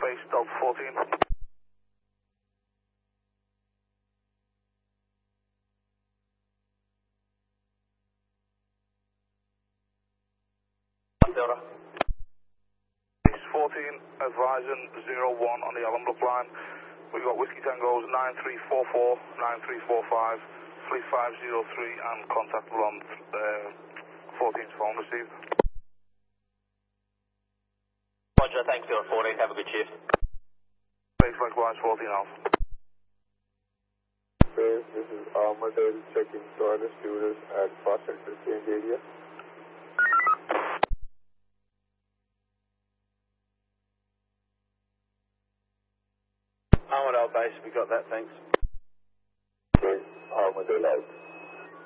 base Delta 14. Delta. Base 14, advising 01 on the Ellenbrook line. We've got Whiskey Tango's 9344, 9345, fleet 503, and contact on 14's phone received. Roger, thanks, Delta 14. Have a good shift. Base likewise 14 Alpha. This is Armadale checking stewardess at fast sector change area. Armadale base, we got that, thanks. Okay, Armadale out.